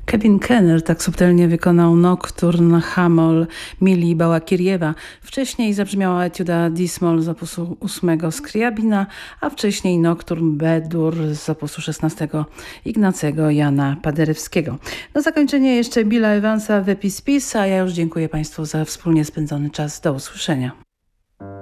Kevin Kenner tak subtelnie wykonał Nocturne Hamol Mili Bałakiriewa. Wcześniej zabrzmiała etiuda Dis-moll z opusu 8 Scriabina, a wcześniej Nocturne B-dur z opusu 16 Ignacego Jana Paderewskiego. Na zakończenie jeszcze Billa Evansa w Epis Peace, a ja już dziękuję Państwu za wspólnie spędzony czas. Do usłyszenia.